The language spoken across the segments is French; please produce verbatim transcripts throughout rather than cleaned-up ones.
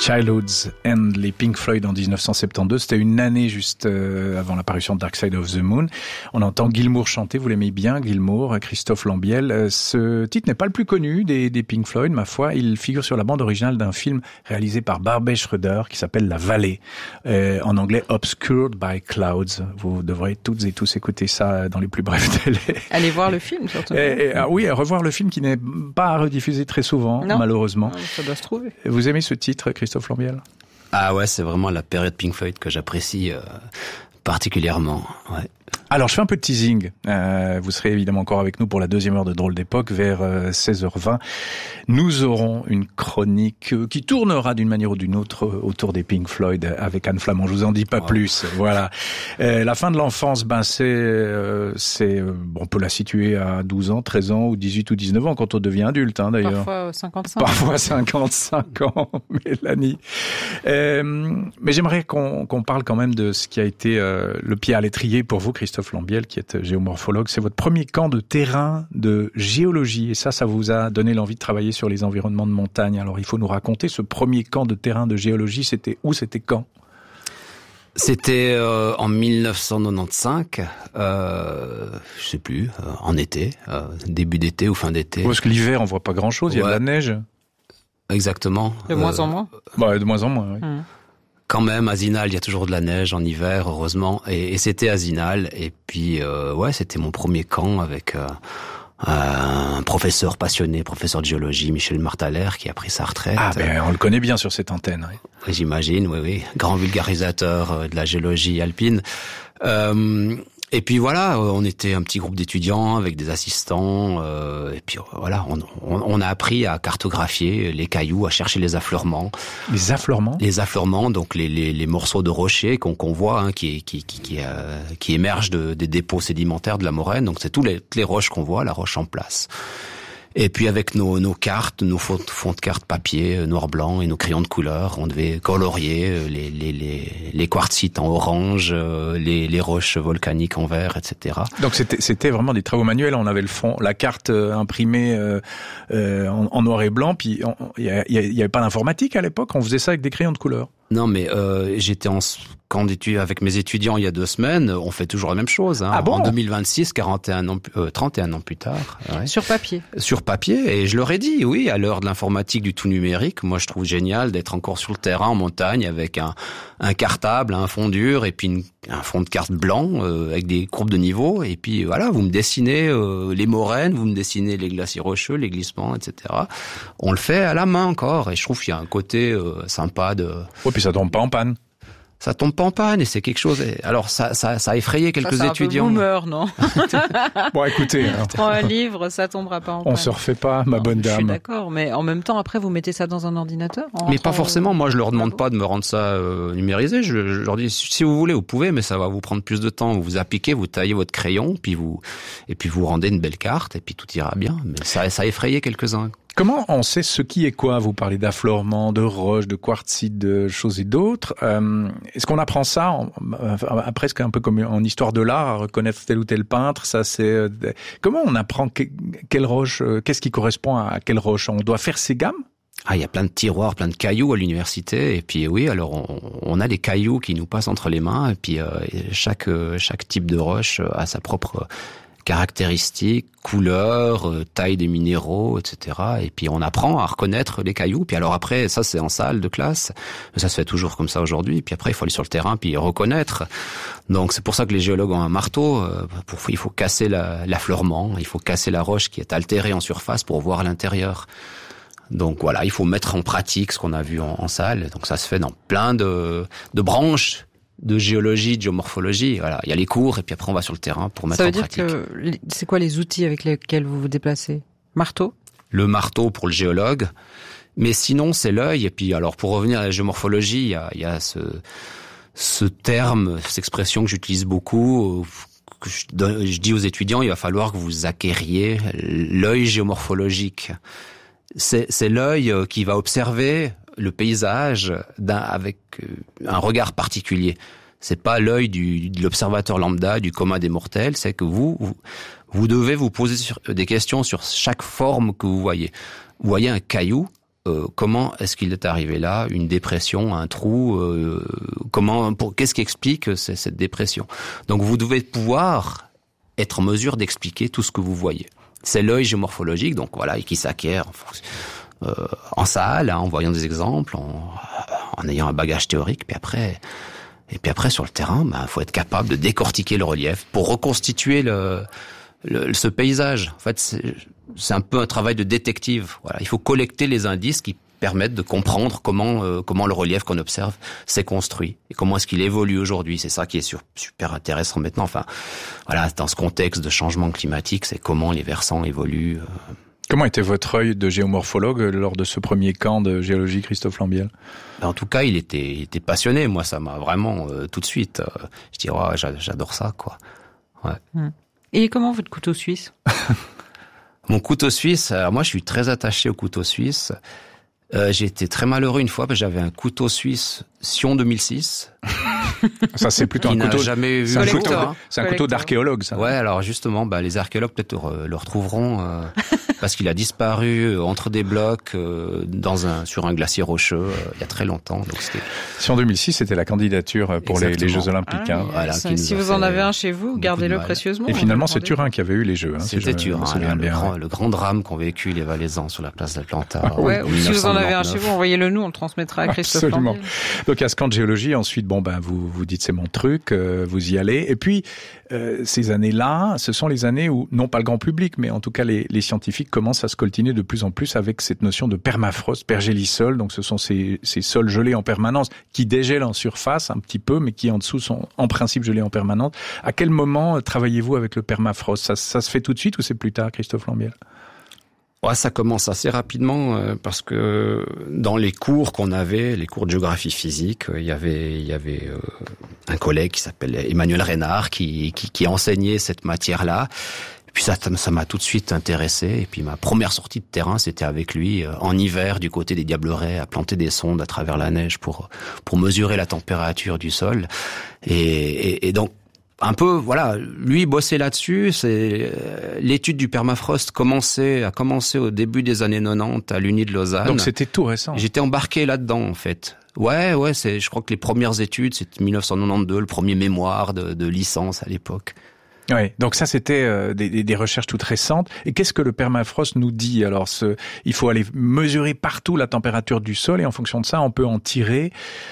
Childhoods and les Pink Floyd en dix-neuf cent soixante-douze. C'était une année juste euh, avant l'apparition de Dark Side of the Moon. On entend Gilmour chanter, vous l'aimez bien, Gilmour, Christophe Lambiel. Euh, ce titre n'est pas le plus connu des, des Pink Floyd, ma foi. Il figure sur la bande originale d'un film réalisé par Barbet Schroeder qui s'appelle La Vallée, euh, en anglais Obscured by Clouds. Vous devrez toutes et tous écouter ça dans les plus brefs délais. Allez voir le film, surtout. Et, et, ah oui, revoir le film qui n'est pas rediffusé très souvent, non. malheureusement. Non, ça doit se trouver. Vous aimez ce titre, Christophe Lambiel ? Ah ouais, c'est vraiment la période Pink Floyd que j'apprécie euh, particulièrement. Ouais. Alors, je fais un peu de teasing. Euh, vous serez évidemment encore avec nous pour la deuxième heure de Drôle d'époque, vers euh, seize heures vingt. Nous aurons une chronique euh, qui tournera d'une manière ou d'une autre euh, autour des Pink Floyd avec Anne Flamand. Je vous en dis pas oh. plus. Voilà. Euh, la fin de l'enfance, ben c'est, euh, c'est, euh, on peut la situer à douze ans, treize ans ou dix-huit ou dix-neuf ans quand on devient adulte, hein, d'ailleurs. Parfois cinquante-cinq. Parfois cinquante-cinq ans, Mélanie. Euh, mais j'aimerais qu'on, qu'on parle quand même de ce qui a été euh, le pied à l'étrier pour vous, Christophe Lambiel, qui est géomorphologue. C'est votre premier camp de terrain de géologie. Et ça, ça vous a donné l'envie de travailler sur les environnements de montagne. Alors, il faut nous raconter ce premier camp de terrain de géologie. C'était où? C'était quand? C'était euh, en dix-neuf cent quatre-vingt-quinze, euh, je sais plus, euh, en été, euh, début d'été ou fin d'été. Parce que l'hiver, on voit pas grand-chose. Il ouais. y a de la neige. Exactement. De moins euh, en moins. Bah, de moins en moins, oui. Hum. Quand même, à Zinal, il y a toujours de la neige en hiver, heureusement. Et, et c'était à Zinal. Et puis, euh, ouais, c'était mon premier camp avec euh, un professeur passionné, professeur de géologie, Michel Martaler, qui a pris sa retraite. Ah, ben, on le connaît bien sur cette antenne. Oui. J'imagine, oui, oui. Grand vulgarisateur de la géologie alpine. Euh, Et puis voilà, on était un petit groupe d'étudiants avec des assistants. Euh, et puis voilà, on, on, on a appris à cartographier les cailloux, à chercher les affleurements. Les affleurements. Les affleurements, donc les, les, les morceaux de rochers qu'on, qu'on voit, hein, qui, qui, qui, qui, euh, qui émergent de, des dépôts sédimentaires de la moraine. Donc c'est tous les, toutes les roches qu'on voit, la roche en place. Et puis avec nos, nos cartes, nos fonds, fonds de cartes papier, noir-blanc et nos crayons de couleur, on devait colorier les, les, les, les quartzites en orange, les, les roches volcaniques en vert, et cetera. Donc c'était, c'était vraiment des travaux manuels. On avait le fond, la carte imprimée euh, euh, en, en noir et blanc. Puis il y, y, y avait pas d'informatique à l'époque. On faisait ça avec des crayons de couleur. Non, mais euh, j'étais en camp d'études avec mes étudiants il y a deux semaines. On fait toujours la même chose. Hein. Ah bon? En deux mille vingt-six, quarante et un ans, euh, trente et un ans plus tard. Ouais. Sur papier. Sur papier. Et je leur ai dit, oui, à l'heure de l'informatique du tout numérique, moi je trouve génial d'être encore sur le terrain en montagne avec un, un cartable, un fond dur et puis une, un fond de carte blanc euh, avec des courbes de niveau. Et puis voilà, vous me dessinez euh, les moraines, vous me dessinez les glaciers rocheux, les glissements, et cetera. On le fait à la main encore. Et je trouve qu'il y a un côté euh, sympa de... Ouais, puis ça tombe pas en panne. Ça tombe pas en panne et c'est quelque chose. Alors ça, ça, ça a effrayé quelques ça, c'est étudiants. Un peu boomer, non? Bon, écoutez, hein. Prends un livre, ça tombera pas en on panne. On se refait pas, ma non, bonne dame. Je suis d'accord, mais en même temps, après, vous mettez ça dans un ordinateur. Mais pas forcément. Moi, je leur demande pas de me rendre ça euh, numérisé. Je, je leur dis, si vous voulez, vous pouvez, mais ça va vous prendre plus de temps. Vous vous appliquez, vous taillez votre crayon, puis vous, et puis vous rendez une belle carte, et puis tout ira bien. Mais ça, ça a effrayé quelques-uns. Comment on sait ce qui est quoi? Vous parlez d'affleurement, de roches, de quartzites, de choses et d'autres. Euh, est-ce qu'on apprend ça en, euh, presque un peu comme en histoire de l'art, à reconnaître tel ou tel peintre? Ça, c'est euh, comment on apprend que, quelle roche, euh, qu'est-ce qui correspond à quelle roche? On doit faire ses gammes? Ah, il y a plein de tiroirs, plein de cailloux à l'université. Et puis oui, alors on, on a des cailloux qui nous passent entre les mains. Et puis euh, chaque chaque type de roche a sa propre caractéristiques, couleurs, euh, taille des minéraux, et cetera. Et puis on apprend à reconnaître les cailloux. Puis alors après, ça c'est en salle de classe, ça se fait toujours comme ça aujourd'hui. Puis après, il faut aller sur le terrain puis reconnaître. Donc c'est pour ça que les géologues ont un marteau. Euh, pour, il faut casser la, l'affleurement, il faut casser la roche qui est altérée en surface pour voir l'intérieur. Donc voilà, il faut mettre en pratique ce qu'on a vu en, en salle. Donc ça se fait dans plein de, de branches de géologie, de géomorphologie. Voilà, il y a les cours et puis après on va sur le terrain pour mettre en pratique. Ça veut dire que c'est quoi les outils avec lesquels vous vous déplacez? Marteau? Le marteau pour le géologue, mais sinon c'est l'œil. Et puis alors pour revenir à la géomorphologie, il y a, il y a ce, ce terme, cette expression que j'utilise beaucoup. Que je, je dis aux étudiants, il va falloir que vous acquériez l'œil géomorphologique. C'est, c'est l'œil qui va observer le paysage d'un, avec un regard particulier. C'est pas l'œil du, de l'observateur lambda, du commun des mortels, c'est que vous, vous, vous devez vous poser sur, des questions sur chaque forme que vous voyez. Vous voyez un caillou, euh, comment est-ce qu'il est arrivé là, une dépression, un trou, euh, comment, pour, qu'est-ce qui explique c- cette dépression. Donc vous devez pouvoir être en mesure d'expliquer tout ce que vous voyez. C'est l'œil géomorphologique, donc voilà, et qui s'acquiert en, fonction, euh, en salle, hein, en voyant des exemples, en, en ayant un bagage théorique, puis après, et puis après sur le terrain, ben, faut être capable de décortiquer le relief pour reconstituer le, le ce paysage. En fait, c'est, c'est un peu un travail de détective. Voilà, il faut collecter les indices qui permettent de comprendre comment euh, comment le relief qu'on observe s'est construit et comment est-ce qu'il évolue aujourd'hui. C'est ça qui est sur, super intéressant maintenant. Enfin, voilà, dans ce contexte de changement climatique, c'est comment les versants évoluent. Euh. Comment était votre œil de géomorphologue lors de ce premier camp de géologie, Christophe Lambiel? En tout cas, il était, il était passionné. Moi, ça m'a vraiment euh, tout de suite. Euh, je dis, oh, j'adore ça, quoi. Ouais. Et comment votre couteau suisse? Mon couteau suisse. Alors moi, je suis très attaché au couteau suisse. Euh, j'ai été très malheureux une fois parce que j'avais un couteau suisse Sion deux mille six. Ça, c'est plutôt un couteau. Jamais vu. C'est un couteau, hein. C'est un couteau d'archéologue, ça. Ouais, alors justement, bah, les archéologues peut-être le, le retrouveront euh, parce qu'il a disparu entre des blocs euh, dans un sur un glacier rocheux euh, il y a très longtemps. Donc c'était. Sion deux mille six, c'était la candidature pour les, les Jeux Olympiques. Ah, hein. Voilà, ça, si vous en avez un chez vous, gardez-le précieusement. Et finalement, c'est Turin qui avait eu les Jeux. Hein, C'était si Turin, hein, le, bien. Grand, le grand drame qu'ont vécu les Valaisans sur la place d'Atlanta. Ah, ouais, ou si vous en avez un chez vous, envoyez-le nous, on le transmettra à Christophe. Absolument. Donc à ce camp de géologie, ensuite, bon ben vous vous dites c'est mon truc, euh, vous y allez. Et puis euh, ces années-là, ce sont les années où non pas le grand public, mais en tout cas les, les scientifiques commencent à se coltiner de plus en plus avec cette notion de permafrost, pergélisol. Donc ce sont ces, ces sols gelés en permanence qui dégèlent en surface un petit peu, mais qui en dessous sont en principe gelés en permanence. À quel moment travaillez-vous avec le permafrost? Ça, ça se fait tout de suite ou c'est plus tard, Christophe Lambiel? Ouais, ça commence assez rapidement euh, parce que dans les cours qu'on avait, les cours de géographie physique, il y avait il y avait euh, un collègue qui s'appelle Emmanuel Reynard qui, qui qui enseignait cette matière-là. Et puis ça ça m'a tout de suite intéressé. Et puis ma première sortie de terrain, c'était avec lui euh, en hiver du côté des Diablerets, à planter des sondes à travers la neige pour pour mesurer la température du sol. Et, et, et donc un peu, voilà, lui bossait là-dessus. C'est euh, l'étude du permafrost commençait, a commencé au début des années quatre-vingt-dix à l'Uni de Lausanne. Donc c'était tout récent. J'étais embarqué là-dedans en fait. Ouais, ouais, c'est. Je crois que les premières études, c'était dix-neuf cent quatre-vingt-douze, le premier mémoire de, de licence à l'époque. Oui, donc ça c'était euh, des, des recherches toutes récentes. Et qu'est-ce que le permafrost nous dit? Alors, ce, il faut aller mesurer partout la température du sol et en fonction de ça, on peut en tirer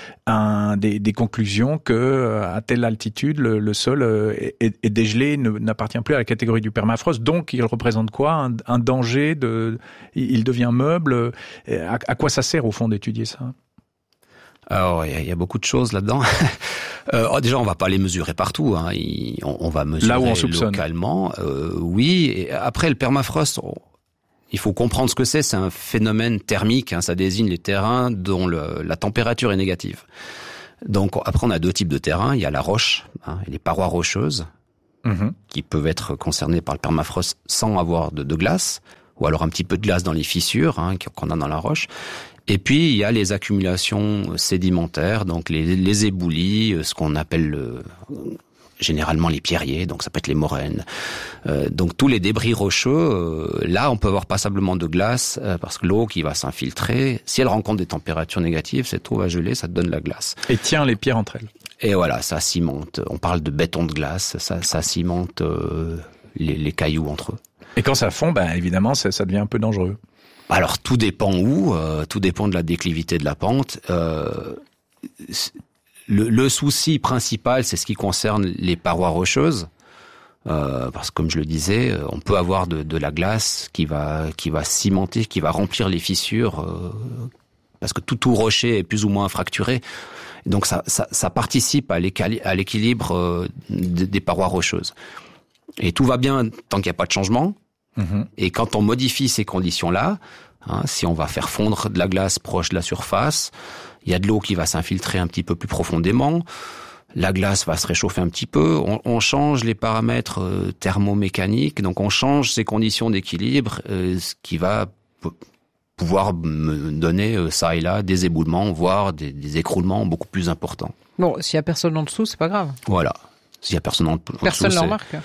un, des, des conclusions que à telle altitude, le, le sol est, est, est dégelé, ne, n'appartient plus à la catégorie du permafrost. Donc, il représente quoi? Un, un danger de, il devient meuble. À, à quoi ça sert au fond d'étudier ça? Alors, il y, y a beaucoup de choses là-dedans. euh, oh, déjà, on va pas les mesurer partout. Hein. Il, on, on va mesurer là où on soupçonne. Localement. Euh, oui. Et après, le permafrost, on, il faut comprendre ce que c'est. C'est un phénomène thermique. Hein. Ça désigne les terrains dont le, la température est négative. Donc, après, on a deux types de terrains. Il y a la roche, hein, et les parois rocheuses, mmh. qui peuvent être concernées par le permafrost sans avoir de, de glace, ou alors un petit peu de glace dans les fissures hein, qu'on a dans la roche. Et puis, il y a les accumulations sédimentaires, donc les, les éboulis, ce qu'on appelle le, généralement les pierriers, donc ça peut être les moraines. Euh, donc tous les débris rocheux, euh, là, on peut avoir passablement de glace, euh, parce que l'eau qui va s'infiltrer, si elle rencontre des températures négatives, cette eau va geler, ça te donne la glace. Et tient les pierres entre elles. Et voilà, ça cimente. On parle de béton de glace, ça, ça cimente euh, les, les cailloux entre eux. Et quand ça fond, ben évidemment, ça, ça devient un peu dangereux. Alors tout dépend où, euh, tout dépend de la déclivité de la pente. Euh, le, le souci principal, c'est ce qui concerne les parois rocheuses, euh, parce que comme je le disais, on peut avoir de, de la glace qui va qui va cimenter, qui va remplir les fissures, euh, parce que tout tout rocher est plus ou moins fracturé. Donc ça ça, ça participe à l'équilibre euh, des, des parois rocheuses. Et tout va bien tant qu'il n'y a pas de changement. Mmh. Et quand on modifie ces conditions-là, hein, si on va faire fondre de la glace proche de la surface, il y a de l'eau qui va s'infiltrer un petit peu plus profondément, la glace va se réchauffer un petit peu, on, on change les paramètres euh, thermomécaniques, donc on change ces conditions d'équilibre, euh, ce qui va p- pouvoir me donner euh, ça et là des éboulements, voire des, des écroulements beaucoup plus importants. Bon, s'il y a personne en dessous, c'est pas grave. Voilà. S'il y a personne en dessous, personne ne le remarque.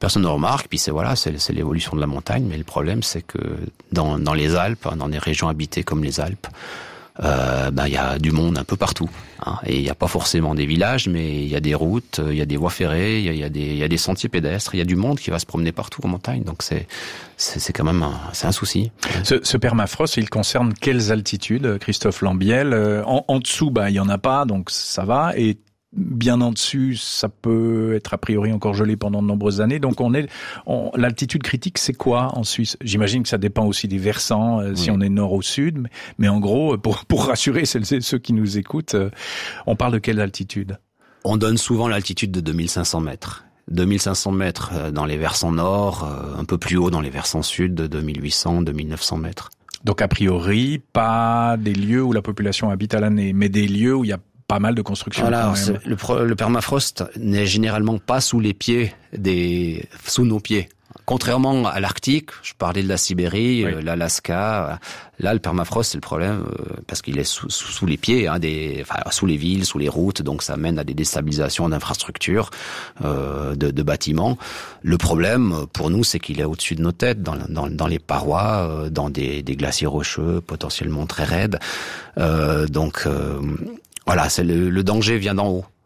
Personne ne remarque, puis c'est voilà, c'est, c'est l'évolution de la montagne. Mais le problème, c'est que dans, dans les Alpes, dans des régions habitées comme les Alpes, euh, ben il y a du monde un peu partout. Hein, et il n'y a pas forcément des villages, mais il y a des routes, il y a des voies ferrées, il y a, y a des, il y a des sentiers pédestres, il y a du monde qui va se promener partout en montagne. Donc c'est, c'est, c'est quand même un, c'est un souci. Ce, ce permafrost, il concerne quelles altitudes, Christophe Lambiel? En, en dessous, bah il y en a pas, donc ça va. Et bien en dessus, ça peut être a priori encore gelé pendant de nombreuses années. Donc on est, on, l'altitude critique, c'est quoi en Suisse? J'imagine que ça dépend aussi des versants, euh, oui. Si on est nord ou sud. Mais, mais en gros, pour, pour rassurer celles et ceux qui nous écoutent, euh, on parle de quelle altitude? On donne souvent l'altitude de deux mille cinq cents mètres. deux mille cinq cents mètres dans les versants nord, un peu plus haut dans les versants sud, de deux mille huit cents, deux mille neuf cents mètres. Donc a priori, pas des lieux où la population habite à l'année, mais des lieux où il y a pas mal de constructions. Voilà, quand même. Le, le permafrost n'est généralement pas sous les pieds des, sous nos pieds. Contrairement à l'Arctique, je parlais de la Sibérie, oui. euh, l'Alaska. Là, le permafrost, c'est le problème euh, parce qu'il est sous, sous, sous les pieds, hein, des, enfin, sous les villes, sous les routes, donc ça mène à des déstabilisations d'infrastructures, euh, de, de bâtiments. Le problème pour nous, c'est qu'il est au-dessus de nos têtes, dans, dans, dans les parois, euh, dans des, des glaciers rocheux, potentiellement très raides. Euh, donc euh, voilà, c'est le, le danger vient d'en haut.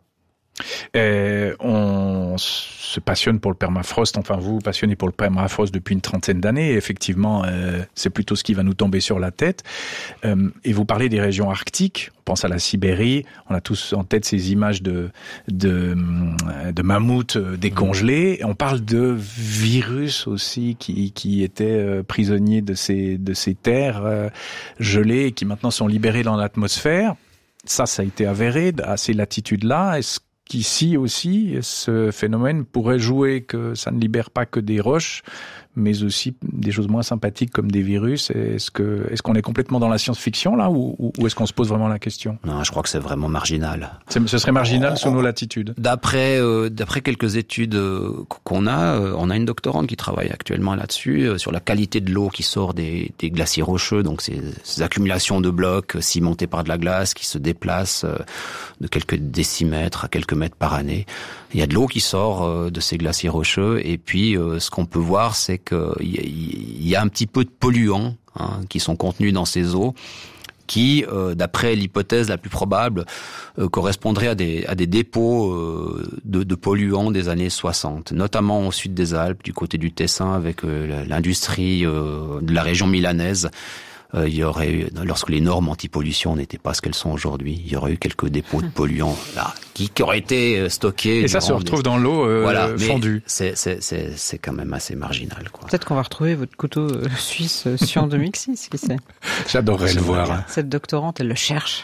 Et on se passionne pour le permafrost, enfin vous, vous passionnez pour le permafrost depuis une trentaine d'années, et effectivement euh, c'est plutôt ce qui va nous tomber sur la tête. Euh, et vous parlez des régions arctiques, on pense à la Sibérie, on a tous en tête ces images de, de, de mammouths décongelés, on parle de virus aussi qui, qui étaient prisonniers de ces, de ces terres euh, gelées et qui maintenant sont libérés dans l'atmosphère. Ça, ça a été avéré à ces latitudes-là. Est-ce qu'ici aussi, ce phénomène pourrait jouer que ça ne libère pas que des roches, mais aussi des choses moins sympathiques comme des virus? Est-ce que, est-ce qu'on est complètement dans la science-fiction là, ou, ou est-ce qu'on se pose vraiment la question? Non, je crois que c'est vraiment marginal. C'est, ce serait marginal on, sous nos latitudes. D'après, euh, d'après quelques études euh, qu'on a, euh, on a une doctorante qui travaille actuellement là-dessus euh, sur la qualité de l'eau qui sort des, des glaciers rocheux, donc ces, ces accumulations de blocs cimentés par de la glace qui se déplacent euh, de quelques décimètres à quelques mètres par année. Il y a de l'eau qui sort euh, de ces glaciers rocheux, et puis euh, ce qu'on peut voir, c'est qu'il y, y a un petit peu de polluants hein, qui sont contenus dans ces eaux, qui, euh, d'après l'hypothèse la plus probable, euh, correspondraient à des, à des dépôts euh, de, de polluants des années soixante, notamment au sud des Alpes, du côté du Tessin, avec euh, l'industrie euh, de la région milanaise. Euh, il y aurait eu, lorsque les normes anti-pollution n'étaient pas ce qu'elles sont aujourd'hui, il y aurait eu quelques dépôts de polluants là qui, qui auraient été stockés. Et ça se retrouve des... dans l'eau euh, voilà, fondue. C'est, c'est, c'est, c'est quand même assez marginal, quoi. Peut-être qu'on va retrouver votre couteau euh, suisse euh, Sion deux mille six, qui sait. J'adorerais le voir. Hein. Cette doctorante, elle le cherche.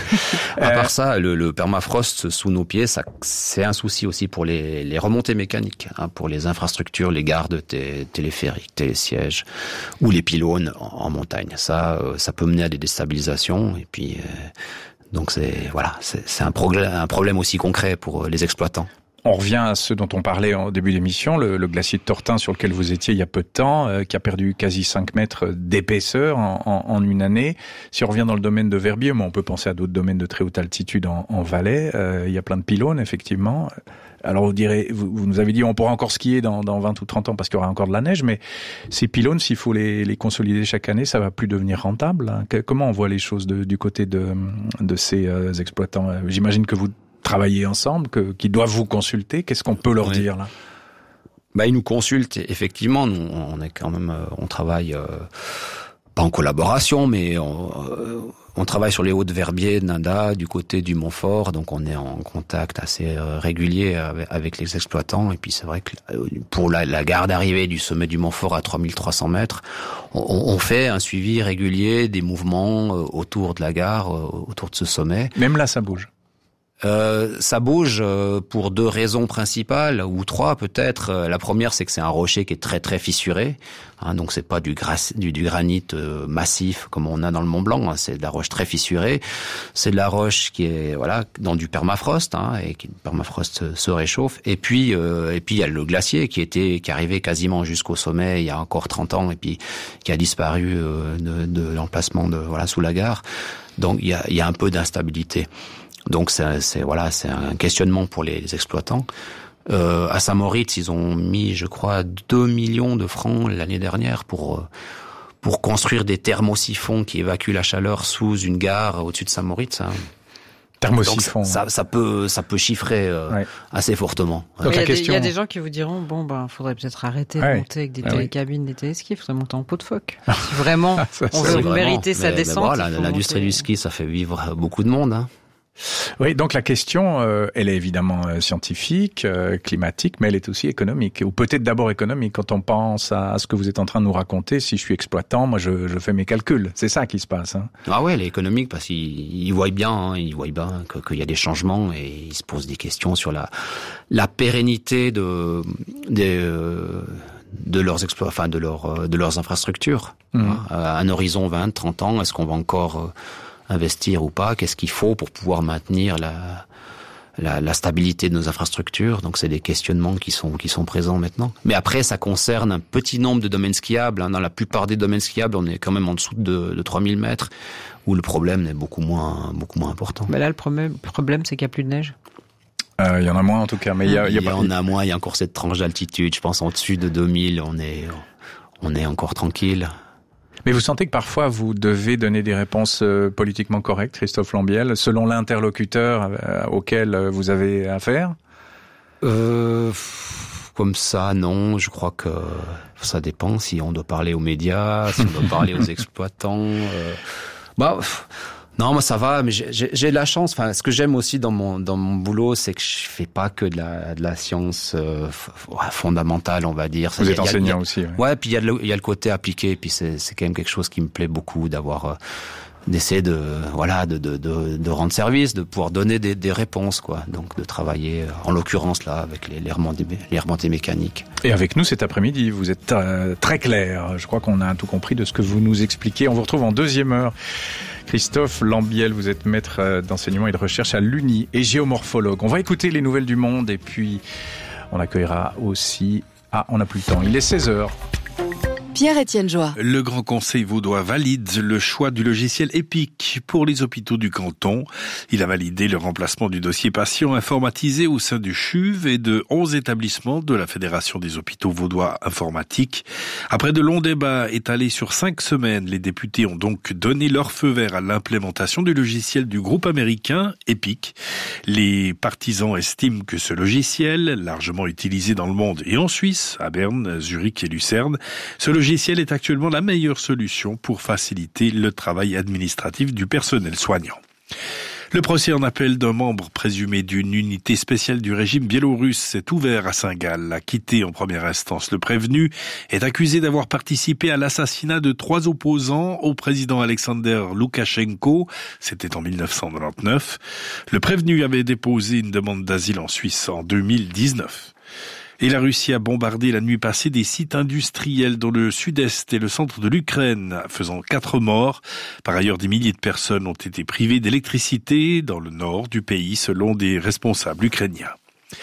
À part ça, le, le permafrost sous nos pieds, ça, c'est un souci aussi pour les, les remontées mécaniques, hein, pour les infrastructures, les gares de t- téléphériques, télésièges ou les pylônes en, en montagne. Ça, ça peut mener à des déstabilisations, et puis euh, donc c'est voilà, c'est, c'est un, progr- un problème aussi concret pour les exploitants. On revient à ce dont on parlait au début d'émission, le, le glacier de Tortin sur lequel vous étiez il y a peu de temps, euh, qui a perdu quasi cinq mètres d'épaisseur en, en, en une année. Si on revient dans le domaine de Verbier, mais on peut penser à d'autres domaines de très haute altitude en, en Valais, euh, il y a plein de pylônes effectivement. Alors vous direz, vous, vous nous avez dit on pourra encore skier dans, dans vingt ou trente ans parce qu'il y aura encore de la neige, mais ces pylônes, s'il faut les, les consolider chaque année, ça va plus devenir rentable. Hein. Que, comment on voit les choses de, du côté de, de ces euh, exploitants? J'imagine que vous travaillez ensemble, que, qu'ils doivent vous consulter. Qu'est-ce qu'on peut leur oui. dire là? Bah, ils nous consultent effectivement. Nous, on est quand même, on travaille euh, pas en collaboration, mais on, euh, on travaille sur les Hauts-de-Verbier, Nanda, du côté du Montfort, donc on est en contact assez régulier avec, avec les exploitants. Et puis c'est vrai que pour la, la gare d'arrivée du sommet du Montfort à trois mille trois cents mètres, on, on fait un suivi régulier des mouvements autour de la gare, autour de ce sommet. Même là, ça bouge. Euh, ça bouge euh, pour deux raisons principales, ou trois peut-être. La première, c'est que c'est un rocher qui est très très fissuré, hein, donc c'est pas du, gra- du, du granit euh, massif comme on a dans le Mont Blanc, hein, c'est de la roche très fissurée. C'est de la roche qui est voilà dans du permafrost, hein, et qui le permafrost se réchauffe. Et puis euh, et puis il y a le glacier qui était qui arrivait quasiment jusqu'au sommet il y a encore trente ans, et puis qui a disparu euh, de, de l'emplacement de voilà sous la gare. Donc il y a il y a un peu d'instabilité. Donc c'est, c'est voilà, c'est un questionnement pour les, les exploitants. Euh, à Saint-Moritz, ils ont mis, je crois, deux millions de francs l'année dernière pour euh, pour construire des thermosiphons qui évacuent la chaleur sous une gare au-dessus de Saint-Moritz. Hein. Thermosiphon. Ça, ça peut, ça peut chiffrer euh, ouais. assez fortement. Donc il y, question... y a des gens qui vous diront bon ben, faudrait peut-être arrêter de ouais. monter avec des télécabines, ouais. des téléskis, faudrait monter en pot de phoque. Si vraiment ça, on veut mériter sa descente. Mais voilà, l'industrie monter... du ski, ça fait vivre beaucoup de monde. Hein. Oui, donc la question, euh, elle est évidemment euh, scientifique, euh, climatique, mais elle est aussi économique. Ou peut-être d'abord économique, quand on pense à, à ce que vous êtes en train de nous raconter. Si je suis exploitant, moi je, je fais mes calculs. C'est ça qui se passe. Hein. Ah ouais, elle est économique parce qu'ils ils voient bien, hein, ils voient bien que, qu'il y a des changements et ils se posent des questions sur la, la pérennité de, des... Euh, de leurs exploits, enfin de leurs de leurs infrastructures. Mmh. Hein, à un horizon vingt, trente ans, est-ce qu'on va encore euh, investir ou pas? Qu'est-ce qu'il faut pour pouvoir maintenir la, la la stabilité de nos infrastructures? Donc c'est des questionnements qui sont qui sont présents maintenant. Mais après, ça concerne un petit nombre de domaines skiables. Hein. Dans la plupart des domaines skiables, on est quand même en dessous de, de trois mille mètres, où le problème est beaucoup moins beaucoup moins important. Mais là, le problème, le problème c'est qu'il n'y a plus de neige. Il euh, y en a moins en tout cas, mais il y a, il y a pas. Il y en a moins. Il y a encore cette tranche d'altitude. Je pense en dessus de deux mille, on est on est encore tranquille. Mais vous sentez que parfois vous devez donner des réponses euh, politiquement correctes, Christophe Lambiel, selon l'interlocuteur euh, auquel vous avez affaire? Euh, comme ça, non. Je crois que ça dépend si on doit parler aux médias, si on doit parler aux exploitants. Euh, bah. Non, moi ça va, mais j'ai, j'ai, j'ai de la chance. Enfin, ce que j'aime aussi dans mon dans mon boulot, c'est que je fais pas que de la de la science euh, fondamentale, on va dire. Vous êtes enseignant aussi. Ouais. ouais, puis il y a le il y a le côté appliqué, puis c'est c'est quand même quelque chose qui me plaît beaucoup d'avoir euh, d'essayer de voilà de de de de rendre service, de pouvoir donner des des réponses quoi. Donc de travailler en l'occurrence là avec les les remontées les remontées mécaniques. Et avec nous cet après-midi, vous êtes euh, très clair. Je crois qu'on a tout compris de ce que vous nous expliquez. On vous retrouve en deuxième heure. Christophe Lambiel, vous êtes maître d'enseignement et de recherche à l'U N I et géomorphologue. On va écouter les nouvelles du monde et puis on accueillera aussi... Ah, on n'a plus le temps. Il est seize heures. Pierre-Étienne Joie. Le Grand Conseil vaudois valide le choix du logiciel EPIC pour les hôpitaux du canton. Il a validé le remplacement du dossier patient informatisé au sein du C H U V et de onze établissements de la Fédération des hôpitaux vaudois informatiques. Après de longs débats étalés sur cinq semaines, les députés ont donc donné leur feu vert à l'implémentation du logiciel du groupe américain EPIC. Les partisans estiment que ce logiciel, largement utilisé dans le monde et en Suisse, à Berne, Zurich et Lucerne, ce logiciel logiciel est actuellement la meilleure solution pour faciliter le travail administratif du personnel soignant. Le procès en appel d'un membre présumé d'une unité spéciale du régime biélorusse s'est ouvert à Saint-Gall. Acquitté en première instance, le prévenu est accusé d'avoir participé à l'assassinat de trois opposants au président Alexander Loukachenko. C'était en dix-neuf cent quatre-vingt-dix-neuf. Le prévenu avait déposé une demande d'asile en Suisse en deux mille dix-neuf. Et la Russie a bombardé la nuit passée des sites industriels dans le sud-est et le centre de l'Ukraine, faisant quatre morts. Par ailleurs, des milliers de personnes ont été privées d'électricité dans le nord du pays, selon des responsables ukrainiens.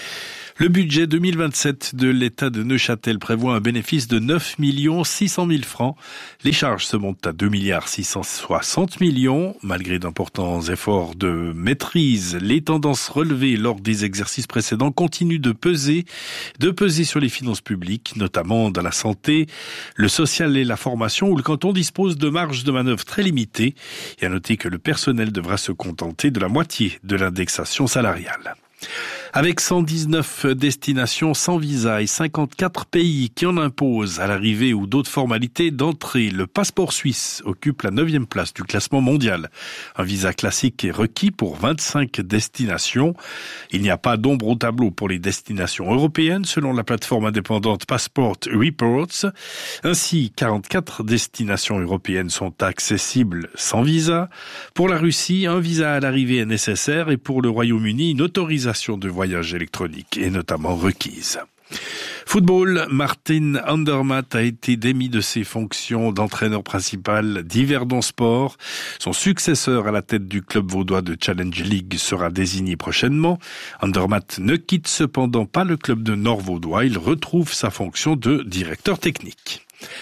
Le budget deux mille vingt-sept de l'État de Neuchâtel prévoit un bénéfice de neuf millions six cent mille francs. Les charges se montent à deux milliards six cent soixante millions. Malgré d'importants efforts de maîtrise, les tendances relevées lors des exercices précédents continuent de peser, de peser sur les finances publiques, notamment dans la santé, le social et la formation, où le canton dispose de marges de manœuvre très limitées. Et à noter que le personnel devra se contenter de la moitié de l'indexation salariale. Avec cent dix-neuf destinations sans visa et cinquante-quatre pays qui en imposent à l'arrivée ou d'autres formalités d'entrée, le passeport suisse occupe la neuvième place du classement mondial. Un visa classique est requis pour vingt-cinq destinations. Il n'y a pas d'ombre au tableau pour les destinations européennes, selon la plateforme indépendante Passport Reports. Ainsi, quarante-quatre destinations européennes sont accessibles sans visa. Pour la Russie, un visa à l'arrivée est nécessaire et pour le Royaume-Uni, une autorisation de voyage électronique est notamment requise. Football, Martin Andermatt a été démis de ses fonctions d'entraîneur principal d'Yverdon Sport. Son successeur à la tête du club vaudois de Challenge League sera désigné prochainement. Andermatt ne quitte cependant pas le club de Nord-Vaudois. Il retrouve sa fonction de directeur technique.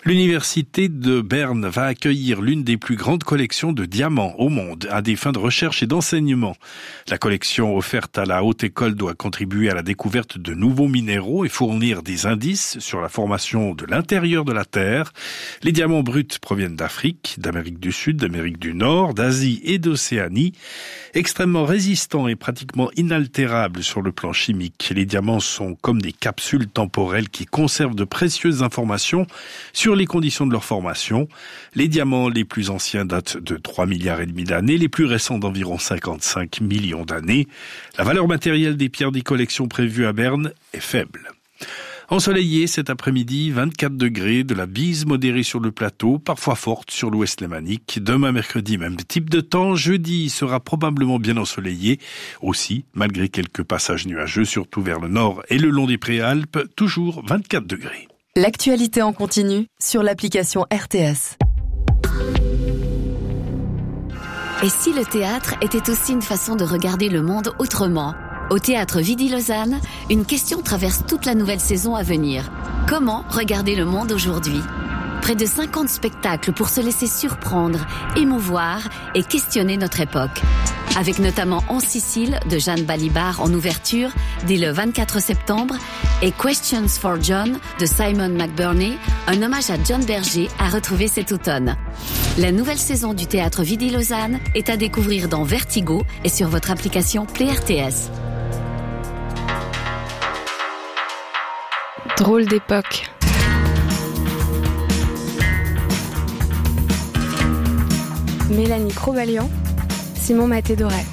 L'université de Berne va accueillir l'une des plus grandes collections de diamants au monde à des fins de recherche et d'enseignement. La collection offerte à la Haute École doit contribuer à la découverte de nouveaux minéraux et fournir des indices sur la formation de l'intérieur de la Terre. Les diamants bruts proviennent d'Afrique, d'Amérique du Sud, d'Amérique du Nord, d'Asie et d'Océanie. Extrêmement résistants et pratiquement inaltérables sur le plan chimique, les diamants sont comme des capsules temporelles qui conservent de précieuses informations sur les conditions de leur formation. Les diamants les plus anciens datent de trois milliards et demi d'années, les plus récents d'environ cinquante-cinq millions d'années. La valeur matérielle des pierres des collections prévues à Berne est faible. Ensoleillé cet après-midi, vingt-quatre degrés, de la bise modérée sur le plateau, parfois forte sur l'ouest lémanique. Demain mercredi, même type de temps. Jeudi sera probablement bien ensoleillé. Aussi, malgré quelques passages nuageux, surtout vers le nord et le long des Préalpes, toujours vingt-quatre degrés. L'actualité en continu sur l'application R T S. Et si le théâtre était aussi une façon de regarder le monde autrement ? Au Théâtre Vidy-Lausanne, une question traverse toute la nouvelle saison à venir. Comment regarder le monde aujourd'hui ? Près de cinquante spectacles pour se laisser surprendre, émouvoir et questionner notre époque. Avec notamment En Sicile de Jeanne Balibar en ouverture dès le vingt-quatre septembre et Questions for John de Simon McBurney, un hommage à John Berger à retrouver cet automne. La nouvelle saison du Théâtre Vidy-Lausanne est à découvrir dans Vertigo et sur votre application Play R T S. Drôle d'époque. Mélanie Crobalian, Simon Maté-Doré.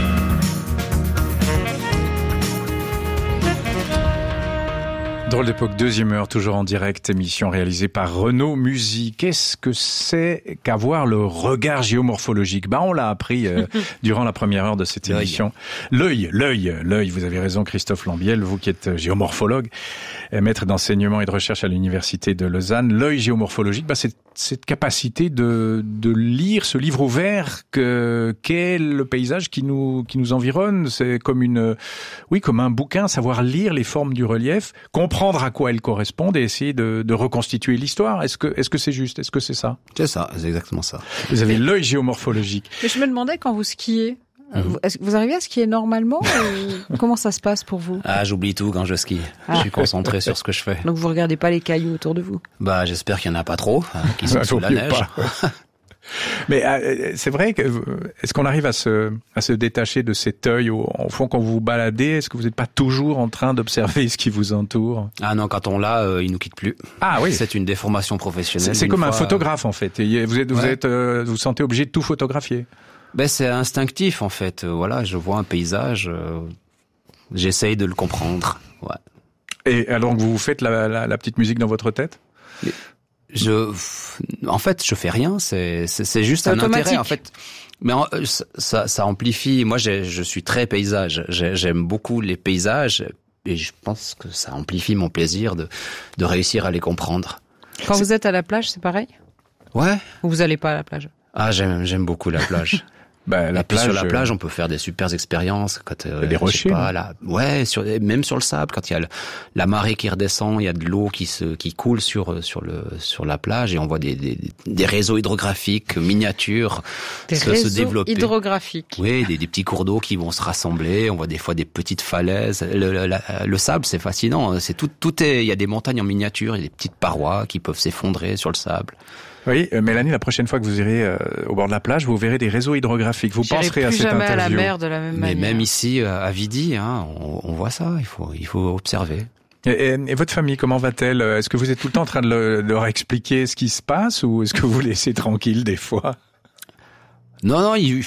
Drôle d'époque, deuxième heure, toujours en direct, émission réalisée par Renaud Musique. Qu'est-ce que c'est qu'avoir le regard géomorphologique ? Bah, on l'a appris euh, durant la première heure de cette émission. L'œil, l'œil, l'œil, vous avez raison Christophe Lambiel, vous qui êtes géomorphologue, maître d'enseignement et de recherche à l'université de Lausanne. L'œil géomorphologique, bah, c'est cette capacité de, de lire ce livre ouvert que, qu'est le paysage qui nous, qui nous environne. C'est comme une, oui, comme un bouquin, savoir lire les formes du relief, comprendre à quoi elles correspondent et essayer de, de reconstituer l'histoire. Est-ce que, est-ce que c'est juste? Est-ce que c'est ça? C'est ça, c'est exactement ça. Vous avez l'œil géomorphologique. Mais je me demandais, quand vous skiez, Mmh. Est-ce que vous arrivez à skier normalement ou comment ça se passe pour vous? Ah, j'oublie tout quand je skie. Ah. Je suis concentré sur ce que je fais. Donc vous regardez pas les cailloux autour de vous? Bah, j'espère qu'il y en a pas trop, hein, qui sont sous la neige. Mais euh, c'est vrai que est-ce qu'on arrive à se à se détacher de cet œil au, au fond quand vous vous baladez? Est-ce que vous n'êtes pas toujours en train d'observer ce qui vous entoure? Ah non, quand on l'a, euh, il nous quitte plus. Ah oui, c'est une déformation professionnelle. C'est, c'est comme fois, un photographe en fait. Vous êtes vous ouais. êtes euh, vous vous sentez obligé de tout photographier? Ben c'est instinctif en fait. Euh, voilà, je vois un paysage, euh, j'essaye de le comprendre. Ouais. Et alors que vous faites la, la, la petite musique dans votre tête? Mais je, en fait, je fais rien. C'est c'est, c'est juste c'est un automatique. Intérêt en fait. Mais en, ça ça amplifie. Moi, j'ai, je suis très paysage. J'ai, j'aime beaucoup les paysages et je pense que ça amplifie mon plaisir de de réussir à les comprendre. Quand c'est... vous êtes à la plage, c'est pareil? Ouais. Ou vous allez pas à la plage? Ah, j'aime j'aime beaucoup la plage. Bah, la et puis plage, sur la plage, on peut faire des super expériences. Quand euh, des rochers, pas, là, ouais, sur, même sur le sable, quand il y a le, la marée qui redescend, il y a de l'eau qui se qui coule sur sur le sur la plage et on voit des des, des réseaux hydrographiques miniatures des se, réseaux se développer. Hydrographiques. Oui, des, des petits cours d'eau qui vont se rassembler. On voit des fois des petites falaises. Le, le, la, le sable, c'est fascinant. C'est tout tout est. Il y a des montagnes en miniature, il y a des petites parois qui peuvent s'effondrer sur le sable. Oui, euh, Mélanie, la prochaine fois que vous irez euh, au bord de la plage, vous verrez des réseaux hydrographiques. Vous J'irai penserez à cette interview. interview. À la mer de la même Mais manière. même ici à Vidy, hein, on, on voit ça. Il faut, il faut observer. Et, et, et votre famille, comment va-t-elle? Est-ce que vous êtes tout le temps en train de, le, de leur expliquer ce qui se passe ou est-ce que vous laissez tranquille des fois? Non, non, il...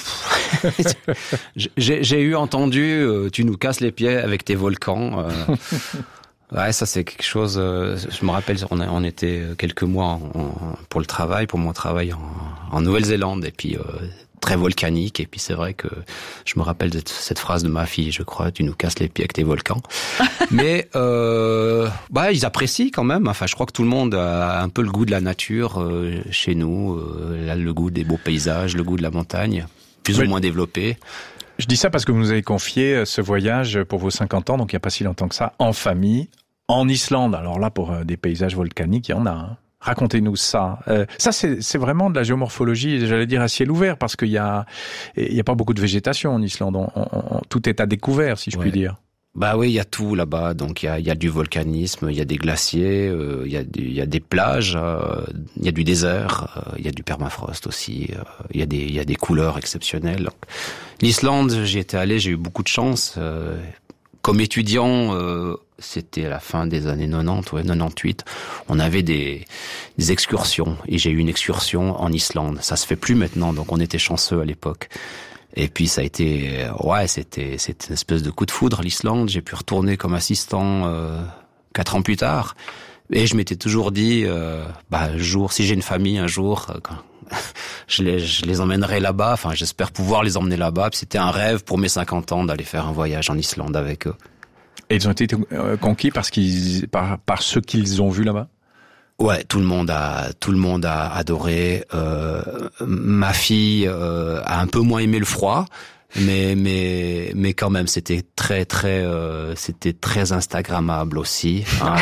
j'ai, j'ai eu entendu, euh, tu nous casses les pieds avec tes volcans. Euh... Ouais, ça c'est quelque chose. Euh, je me rappelle, on, a, on était quelques mois en, en, pour le travail, pour mon travail en, en Nouvelle-Zélande, et puis euh, très volcanique. Et puis c'est vrai que je me rappelle de cette phrase de ma fille, je crois, tu nous casses les pieds avec tes volcans. Mais euh, bah ils apprécient quand même. Enfin, je crois que tout le monde a un peu le goût de la nature euh, chez nous, euh, le goût des beaux paysages, le goût de la montagne, plus oui. ou moins développé. Je dis ça parce que vous nous avez confié ce voyage pour vos cinquante ans, donc il n'y a pas si longtemps que ça, en famille, en Islande. Alors là, pour des paysages volcaniques, il y en a. Hein. Racontez-nous ça. Euh, ça, c'est, c'est vraiment de la géomorphologie, j'allais dire à ciel ouvert, parce qu'il y a, il y a pas beaucoup de végétation en Islande. On, on, on, tout est à découvert, si je ouais. puis dire. Bah oui, il y a tout là-bas. Donc il y a, il y a du volcanisme, il y a des glaciers, euh, il y a, il y a des plages, euh, il y a du désert, euh, il y a du permafrost aussi. Euh, il y a des, il y a des couleurs exceptionnelles. Donc, l'Islande, j'y étais allé, j'ai eu beaucoup de chance. Euh, comme étudiant, euh, c'était à la fin des années quatre-vingt-dix, ouais, quatre-vingt-dix-huit. On avait des, des excursions et j'ai eu une excursion en Islande. Ça se fait plus maintenant, donc on était chanceux à l'époque. Et puis ça a été, ouais, c'était, c'était une espèce de coup de foudre, l'Islande. J'ai pu retourner comme assistant euh, quatre ans plus tard. Et je m'étais toujours dit, euh, bah, un jour, si j'ai une famille, un jour, euh, quand je les, je les emmènerai là-bas. Enfin, j'espère pouvoir les emmener là-bas. Puis c'était un rêve pour mes cinquante ans d'aller faire un voyage en Islande avec eux. Et ils ont été conquis parce qu'ils, par, par ce qu'ils ont vu là-bas? Ouais, tout le monde a, tout le monde a adoré. Euh, ma fille euh, a un peu moins aimé le froid, mais mais mais quand même, c'était très très, euh, c'était très instagrammable aussi. Hein,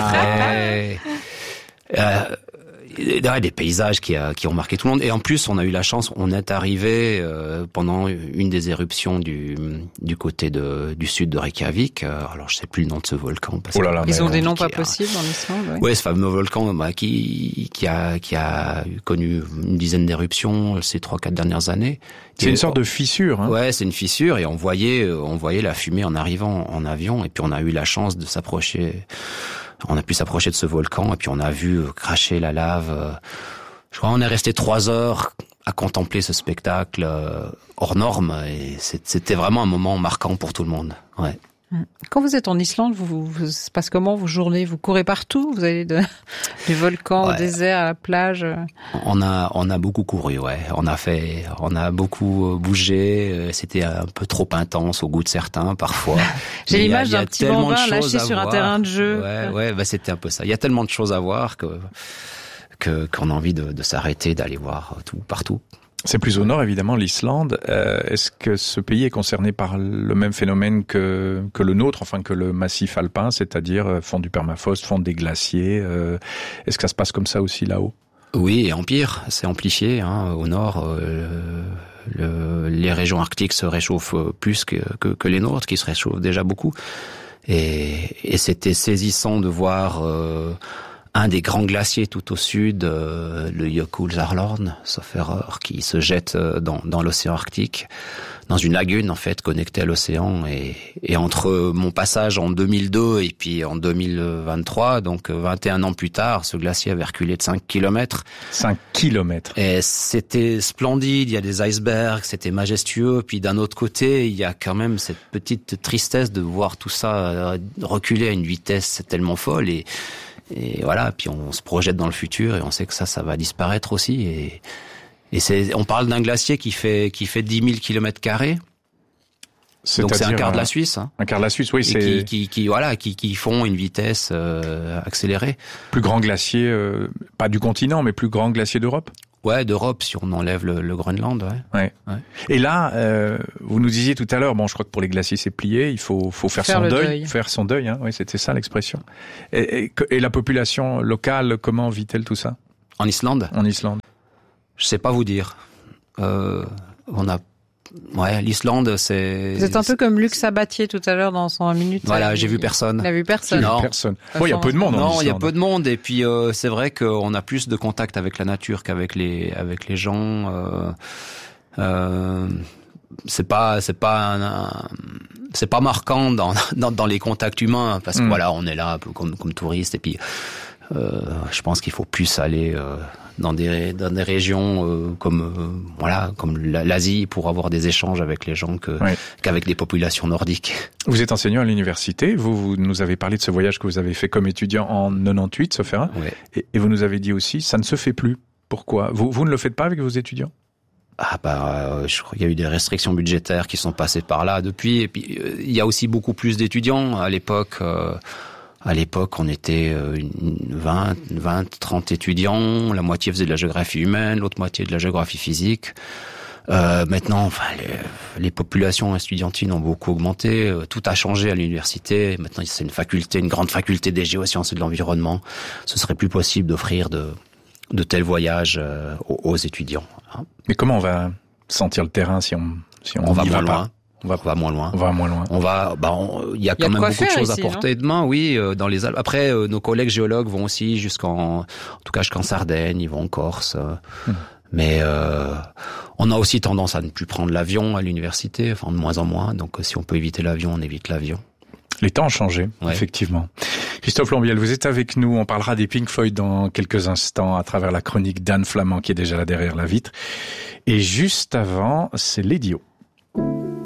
très, euh, des paysages qui, a, qui ont marqué tout le monde. Et en plus, on a eu la chance, on est arrivé euh, pendant une des éruptions du, du côté de, du sud de Reykjavik. Euh, alors, je sais plus le nom de ce volcan. Parce oh là là, ils ont des noms pas possibles en Islande. Oui, ouais, ce fameux volcan bah, qui, qui, a, qui a connu une dizaine d'éruptions ces trois, quatre dernières années. C'est et, une sorte de fissure. Hein. Ouais, c'est une fissure et on voyait, on voyait la fumée en arrivant en avion. Et puis, on a eu la chance de s'approcher... On a pu s'approcher de ce volcan et puis on a vu cracher la lave. Je crois qu'on est resté trois heures à contempler ce spectacle hors norme et c'était vraiment un moment marquant pour tout le monde. Ouais. Quand vous êtes en Islande, vous, vous se passe comment vos journées? Vous courez partout? Vous allez de, du volcan ouais. au désert à la plage? On a, on a beaucoup couru, ouais. On a fait, on a beaucoup bougé. C'était un peu trop intense au goût de certains, parfois. J'ai Mais l'image d'un petit bambin lâché sur un terrain de jeu. Ouais, ouais, bah c'était un peu ça. Il y a tellement de choses à voir que, que, qu'on a envie de, de s'arrêter, d'aller voir tout, partout. C'est plus au nord, évidemment, l'Islande. Euh, est-ce que ce pays est concerné par le même phénomène que, que le nôtre, enfin que le massif alpin, c'est-à-dire fond du permafrost, fond des glaciers euh, Est-ce que ça se passe comme ça aussi là-haut? Oui, et en pire, c'est amplifié. Hein, au nord, euh, le, les régions arctiques se réchauffent plus que, que, que les nôtres, qui se réchauffent déjà beaucoup. Et, et c'était saisissant de voir... Euh, un des grands glaciers tout au sud, euh, le Jökulsárlón, sauf erreur, qui se jette dans, dans l'océan Arctique, dans une lagune en fait connectée à l'océan. Et, et entre mon passage en deux mille deux et puis en deux mille vingt-trois, donc vingt et un ans plus tard, ce glacier avait reculé de cinq kilomètres. cinq kilomètres. Et c'était splendide, il y a des icebergs, c'était majestueux. Puis d'un autre côté, il y a quand même cette petite tristesse de voir tout ça reculer à une vitesse tellement folle. Et Et voilà, puis on se projette dans le futur et on sait que ça, ça va disparaître aussi. Et, et c'est, on parle d'un glacier qui fait qui fait dix mille kilomètres carrés. Donc c'est un quart de la Suisse. Hein. Un quart de la Suisse, oui. Et c'est qui, qui, qui voilà, qui, qui font une vitesse euh, accélérée. Plus grand glacier, euh, pas du continent, mais plus grand glacier d'Europe. Ouais, d'Europe, si on enlève le, le Groenland, ouais. ouais. ouais. Et là, euh, vous nous disiez tout à l'heure, bon, je crois que pour les glaciers c'est plié, il faut, faut faire, faire son deuil, deuil, faire son deuil, hein. Oui, c'était ça l'expression. Et, et, et la population locale, comment vit-elle tout ça? En Islande? En Islande. Je sais pas vous dire. Euh, on a Ouais, l'Islande, c'est... Vous êtes un peu comme Luc Sabatier tout à l'heure dans cent minutes. Voilà, j'ai vu personne. Il a vu personne. Non, personne. Bon, il y a peu de monde en Islande. Non, il y a peu de monde et puis euh, c'est vrai qu'on a plus de contact avec la nature qu'avec les avec les gens. Euh, euh, c'est pas c'est pas un, un, c'est pas marquant dans dans, dans les contacts humains parce que mm. voilà, on est là un peu comme comme touristes et puis euh, je pense qu'il faut plus aller euh, dans des dans des régions euh, comme euh, voilà comme l'Asie pour avoir des échanges avec les gens que oui. qu'avec des populations nordiques. Vous êtes enseignant à l'université, vous, vous nous avez parlé de ce voyage que vous avez fait comme étudiant en quatre-vingt-dix-huit, sauf erreur, oui. et, et vous nous avez dit aussi ça ne se fait plus. Pourquoi? Vous vous ne le faites pas avec vos étudiants? Ah bah, euh, je crois qu'il y a eu des restrictions budgétaires qui sont passées par là depuis, et puis euh, il y a aussi beaucoup plus d'étudiants à l'époque. Euh, À l'époque, on était vingt, vingt, trente étudiants. La moitié faisait de la géographie humaine, l'autre moitié de la géographie physique. Euh, maintenant, enfin, les, les populations estudiantines ont beaucoup augmenté. Euh, tout a changé à l'université. Maintenant, c'est une faculté, une grande faculté des géosciences et de l'environnement. Ce serait plus possible d'offrir de, de tels voyages euh, aux, aux étudiants. Hein. Mais comment on va sentir le terrain si on si on, on va y moins va loin. Pas On va, on va moins loin. On va moins loin. On va, bah, il y a quand même beaucoup de choses ici, à portée de main, oui, euh, dans les Alpes. Après, euh, nos collègues géologues vont aussi jusqu'en, en tout cas jusqu'en Sardaigne, ils vont en Corse. Euh, hum. Mais euh, on a aussi tendance à ne plus prendre l'avion à l'université, enfin de moins en moins. Donc, si on peut éviter l'avion, on évite l'avion. Les temps ont changé, ouais. Effectivement. Christophe Lambiel, vous êtes avec nous. On parlera des Pink Floyd dans quelques instants à travers la chronique d'Anne Flamand qui est déjà là derrière la vitre. Et juste avant, c'est Lédio.